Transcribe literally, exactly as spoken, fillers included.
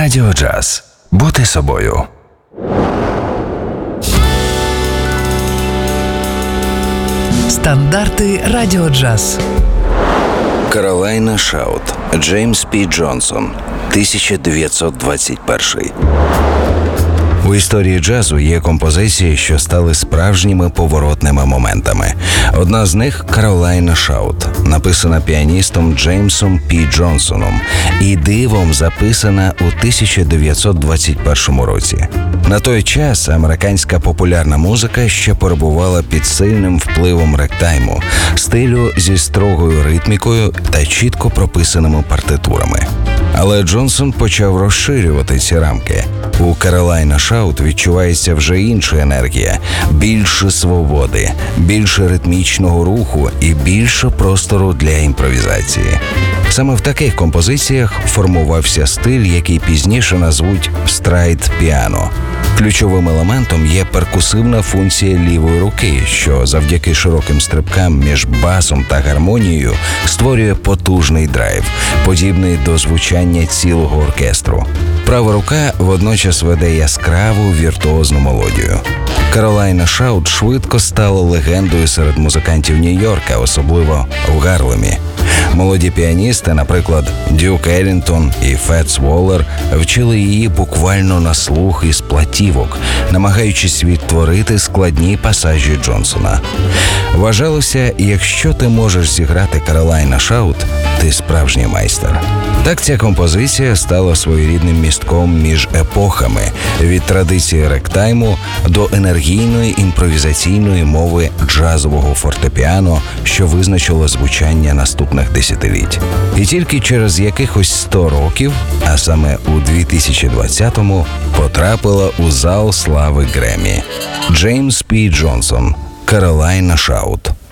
Радіо Джаз. Бути собою. Стандарти Радіо Джаз. Каролайна Шаут, Джеймс Пі Джонсон, тисяча дев'ятсот двадцять перший. У історії джазу є композиції, що стали справжніми поворотними моментами. Одна з них – «Каролайна Шаут», написана піаністом Джеймсом Пі Джонсоном і дивом записана у тисяча дев'ятсот двадцять першому році. На той час американська популярна музика ще перебувала під сильним впливом ректайму, стилю зі строгою ритмікою та чітко прописаними партитурами. Але Джонсон почав розширювати ці рамки. У «Каролайна Шаут» відчувається вже інша енергія, більше свободи, більше ритмічного руху і більше простору для імпровізації. Саме в таких композиціях формувався стиль, який пізніше назвуть страйд-піано. Ключовим елементом є перкусивна функція лівої руки, що завдяки широким стрибкам між басом та гармонією створює потужний драйв, подібний до звучання цілого оркестру. Права рука водночас веде яскраву віртуозну мелодію. «Каролайна Шаут» швидко стала легендою серед музикантів Нью-Йорка, особливо в Гарлемі. Молоді піаністи, наприклад, Дюк Еллінтон і Фетс Уоллер, вчили її буквально на слух із платівок, намагаючись відтворити складні пасажі Джонсона. Вважалося, якщо ти можеш зіграти «Каролайна Шаут», ти справжній майстер. Так ця композиція стала своєрідним містком між епохами, від традиції ректайму до енергійної імпровізаційної мови джазового фортепіано, що визначило звучання наступних десятиліть. І тільки через якихось сто років, а саме у дві тисячі двадцятому, потрапила у зал слави Греммі. Джеймс Пі Джонсон, «Каролайна Шаут».